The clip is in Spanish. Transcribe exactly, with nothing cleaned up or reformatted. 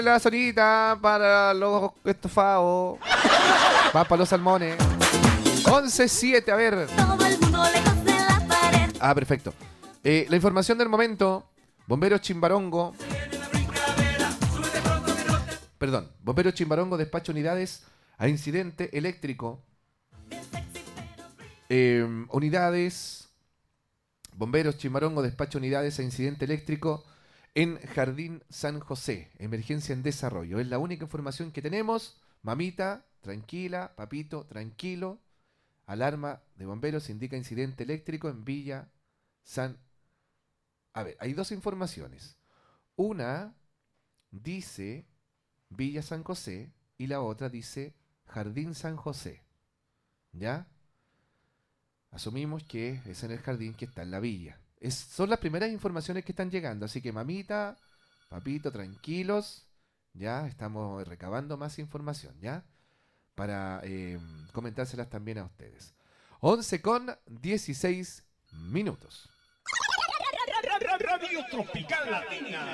La sonita para los estofados. Va para los salmones. once siete, a ver. Todo el mundo lejos de la pared. Ah, perfecto. Eh, la información del momento. Bomberos Chimbarongo. Perdón. Bomberos Chimbarongo despacha unidades a incidente eléctrico. Eh, unidades. Bomberos Chimbarongo despacha unidades a incidente eléctrico en Jardín San José. Emergencia en desarrollo. Es la única información que tenemos. Mamita, tranquila. Papito, tranquilo. Alarma de bomberos indica incidente eléctrico en Villa San... A ver, hay dos informaciones. Una dice Villa San José y la otra dice Jardín San José. ¿Ya? Asumimos que es en el jardín que está en la villa. Es, son las primeras informaciones que están llegando. Así que mamita, papito, tranquilos. Ya estamos recabando más información, ¿ya? Para eh, comentárselas también a ustedes. once con dieciséis minutos. Radio Tropical Latina.